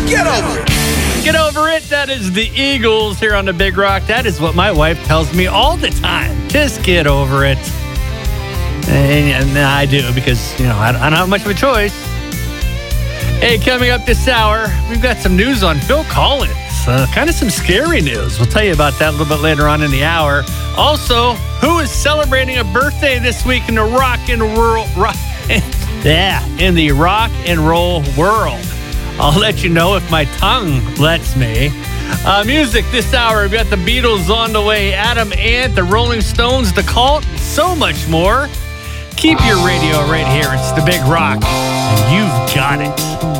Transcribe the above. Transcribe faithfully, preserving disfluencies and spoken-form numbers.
Get over it. Get over it. That is the Eagles here on the Big Rock. That is what my wife tells me all the time. Just get over it. And, and I do because, you know, I, I don't have much of a choice. Hey, coming up this hour, we've got some news on Phil Collins. Uh, kind of some scary news. We'll tell you about that a little bit later on in the hour. Also, who is celebrating a birthday this week in the rock and roll, rock, yeah, in the rock and roll world? I'll let you know if my tongue lets me. Uh, music this hour, we've got the Beatles on the way, Adam Ant, the Rolling Stones, the Cult, so much more. Keep your radio right here. It's the Big Rock, and you've got it.